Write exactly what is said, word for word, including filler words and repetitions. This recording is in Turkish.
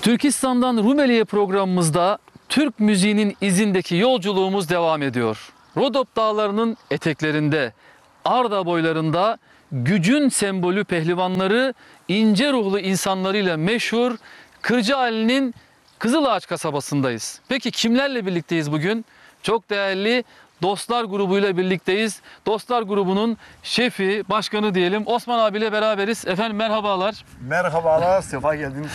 Türkistan'dan Rumeli'ye programımızda Türk müziğinin izindeki yolculuğumuz devam ediyor. Rodop Dağları'nın eteklerinde, Arda boylarında gücün sembolü pehlivanları, ince ruhlu insanlarıyla meşhur Kırcaali'nin Kızılağaç kasabasındayız. Peki kimlerle birlikteyiz bugün? Çok değerli Dostlar grubuyla birlikteyiz. Dostlar grubunun şefi, başkanı diyelim Osman abiyle beraberiz. Efendim merhabalar. Merhabalar, sefa geldiniz.